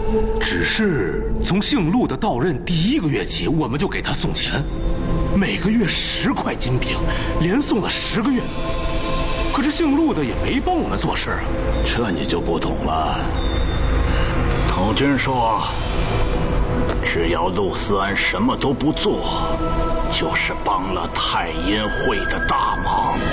只是从姓陆的到任第1个月起，我们就给他送钱，每个月10块金饼，连送了10个月。可是姓陆的也没帮我们做事啊。 这你就不懂了。统军说，只要陆思安什么都不做，就是帮了太阴会的大忙。